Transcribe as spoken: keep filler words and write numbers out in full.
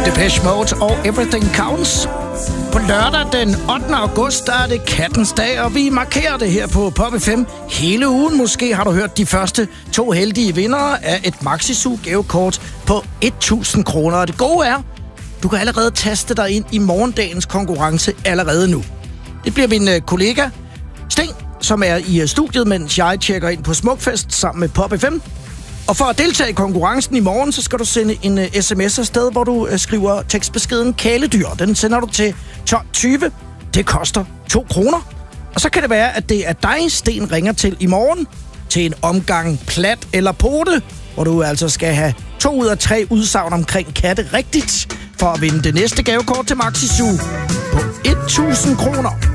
Depeche Mode og Everything Counts. På lørdag den ottende august, der er det kattens dag, og vi markerer det her på Pop F M hele ugen. Måske har du hørt de første to heldige vindere af et Maxi-Zoo gavekort på tusind kroner. Og det gode er, du kan allerede taste dig ind i morgendagens konkurrence allerede nu. Det bliver min øh, kollega Sten, som er i studiet, mens jeg tjekker ind på Smukfest sammen med Pop F M. Og for at deltage i konkurrencen i morgen, så skal du sende en uh, sms afsted, hvor du uh, skriver tekstbeskeden kæledyr. Den sender du til tolv tyve. Det koster to kroner. Og så kan det være, at det er dig, Sten ringer til i morgen, til en omgang plat eller pote, hvor du altså skal have to ud af tre udsagn omkring katte rigtigt, for at vinde det næste gavekort til Maxi-Zoo på tusind kroner.